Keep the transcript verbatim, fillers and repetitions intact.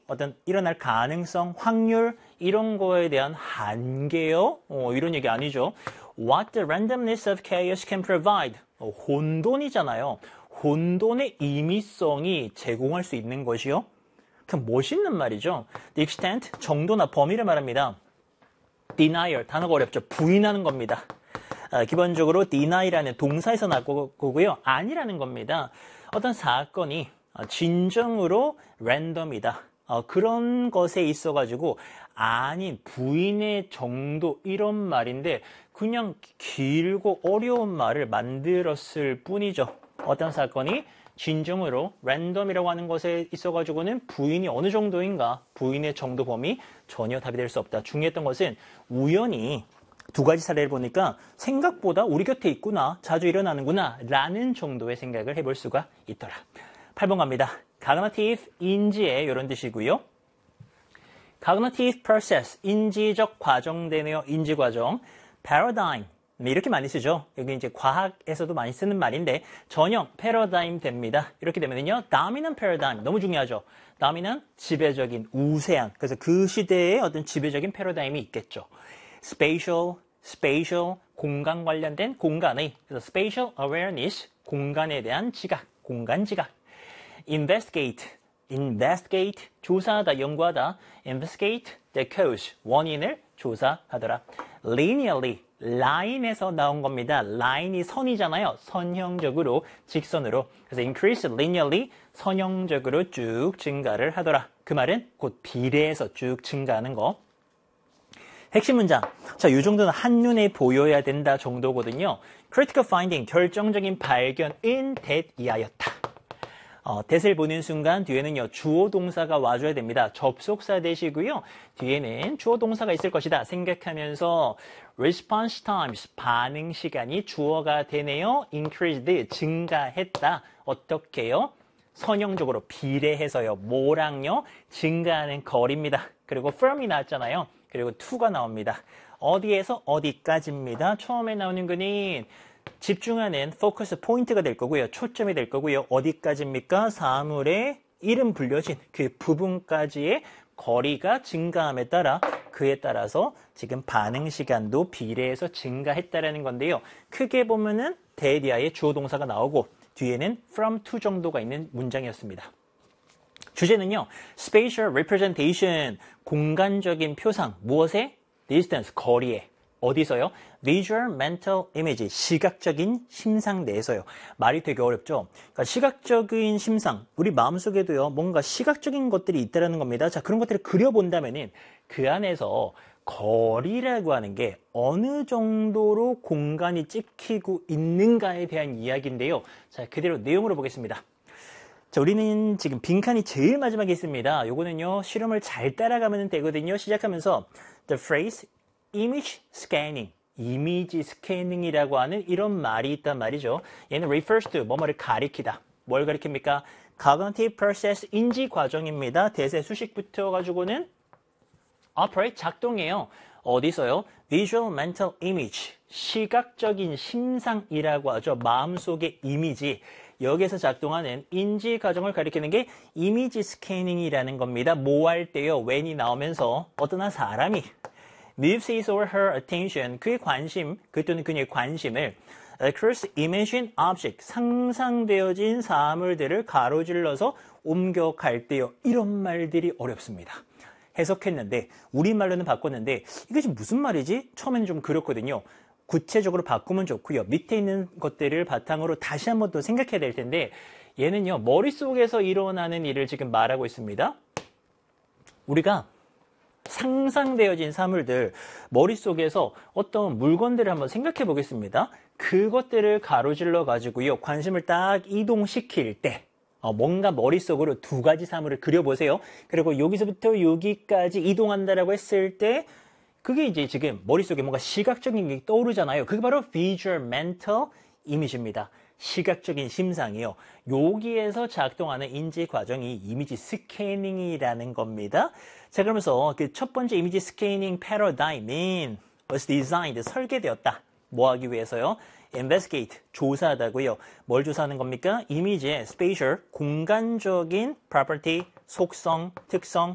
어떤 일어날 가능성, 확률 이런 거에 대한 한계요? 어, 이런 얘기 아니죠. What the randomness of chaos can provide. 어, 혼돈이잖아요. 혼돈의 임의성이 제공할 수 있는 것이요. 그 멋있는 말이죠. The extent, 정도나 범위를 말합니다. denial, 단어가 어렵죠. 부인하는 겁니다. 어, 기본적으로 deny라는 동사에서 나올 거고요. 아니라는 겁니다. 어떤 사건이 진정으로 랜덤이다. 어, 그런 것에 있어가지고 아닌 부인의 정도 이런 말인데 그냥 길고 어려운 말을 만들었을 뿐이죠. 어떤 사건이 진정으로 랜덤이라고 하는 것에 있어가지고는 부인이 어느 정도인가 부인의 정도 범위 전혀 답이 될 수 없다. 중요했던 것은 우연히 두 가지 사례를 보니까 생각보다 우리 곁에 있구나, 자주 일어나는구나 라는 정도의 생각을 해볼 수가 있더라. 팔 번 갑니다. cognitive, 인지의 이런 뜻이고요. cognitive process, 인지적 과정 되네요. 인지 과정. paradigm, 이렇게 많이 쓰죠. 여기 이제 과학에서도 많이 쓰는 말인데 전형 paradigm 됩니다. 이렇게 되면요, dominant paradigm 너무 중요하죠. dominant 지배적인 우세한. 그래서 그 시대에 어떤 지배적인 패러다임이 있겠죠. spatial, spatial 공간 관련된 공간의 그래서 spatial awareness 공간에 대한 지각, 공간 지각. investigate, investigate, 조사하다, 연구하다. investigate the cause, 원인을 조사하더라. linearly, 라인에서 나온 겁니다. 라인이 선이잖아요. 선형적으로, 직선으로. 그래서 increase linearly, 선형적으로 쭉 증가를 하더라. 그 말은 곧 비례해서 쭉 증가하는 거. 핵심 문장. 자, 이 정도는 한눈에 보여야 된다 정도거든요. critical finding, 결정적인 발견인 that이하였다. 어, that을 보는 순간 뒤에는요, 주어 동사가 와줘야 됩니다. 접속사 that이고요. 뒤에는 주어 동사가 있을 것이다 생각하면서 response times, 반응 시간이 주어가 되네요. increased, 증가했다. 어떻게요? 선형적으로 비례해서요. 뭐랑요? 증가하는 거리입니다. 그리고 from이 나왔잖아요. 그리고 to가 나옵니다. 어디에서 어디까지입니다. 처음에 나오는 거는 집중하는 포커스 포인트가 될 거고요. 초점이 될 거고요. 어디까지입니까? 사물의 이름 불려진 그 부분까지의 거리가 증가함에 따라 그에 따라서 지금 반응 시간도 비례해서 증가했다라는 건데요. 크게 보면은 that이하의 주어 동사가 나오고 뒤에는 from to 정도가 있는 문장이었습니다. 주제는요, spatial representation, 공간적인 표상, 무엇에? distance, 거리에. 어디서요? visual mental image, 시각적인 심상 내에서요. 말이 되게 어렵죠? 그러니까 시각적인 심상, 우리 마음속에도요, 뭔가 시각적인 것들이 있다는 겁니다. 자, 그런 것들을 그려본다면은 그 안에서 거리라고 하는 게 어느 정도로 공간이 찍히고 있는가에 대한 이야기인데요. 자, 그대로 내용으로 보겠습니다. 자, 우리는 지금 빈칸이 제일 마지막에 있습니다. 요거는요, 실험을 잘 따라가면 되거든요. 시작하면서 the phrase image scanning, 이미지 스캐닝이라고 하는 이런 말이 있단 말이죠. 얘는 refers to, 뭐뭐를 가리키다. 뭘 가리킵니까? cognitive process, 인지 과정입니다. 대세 수식부터 가지고는 operate, 작동해요. 어디서요? visual mental image, 시각적인 심상이라고 하죠. 마음속의 이미지. 여기에서 작동하는 인지 과정을 가리키는 게 이미지 스캐닝이라는 겁니다. 뭐 할 때요? when이 나오면서 어떤 한 사람이 moves his or her attention, 그의 관심, 그 또는 그녀의 관심을 across imagined object, 상상되어진 사물들을 가로질러서 옮겨갈 때요. 이런 말들이 어렵습니다. 해석했는데 우리말로는 바꿨는데 이게 지금 무슨 말이지? 처음에는 좀 그렇거든요. 구체적으로 바꾸면 좋고요. 밑에 있는 것들을 바탕으로 다시 한번 또 생각해야 될 텐데 얘는요, 머릿속에서 일어나는 일을 지금 말하고 있습니다. 우리가 상상되어진 사물들, 머릿속에서 어떤 물건들을 한번 생각해 보겠습니다. 그것들을 가로질러 가지고요, 관심을 딱 이동시킬 때 어, 뭔가 머릿속으로 두 가지 사물을 그려보세요. 그리고 여기서부터 여기까지 이동한다라고 했을 때 그게 이제 지금 머릿속에 뭔가 시각적인 게 떠오르잖아요. 그게 바로 visual mental image입니다. 시각적인 심상이요. 여기에서 작동하는 인지 과정이 이미지 스캐닝이라는 겁니다. 자, 그러면서 그 첫 번째 이미지 스캐닝 패러다임은 was designed, 설계되었다. 뭐 하기 위해서요? investigate, 조사하다고요. 뭘 조사하는 겁니까? 이미지의 spatial, 공간적인 property, 속성, 특성,